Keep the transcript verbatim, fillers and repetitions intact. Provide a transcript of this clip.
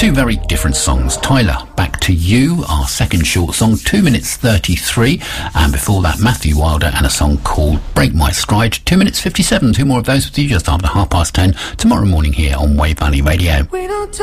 Two very different songs. Tyler, Back to You, our second short song, two minutes thirty-three. And before that, Matthew Wilder and a song called Break My Stride, two minutes fifty-seven. Two more of those with you just after half past ten tomorrow morning here on Wave Valley Radio. We don't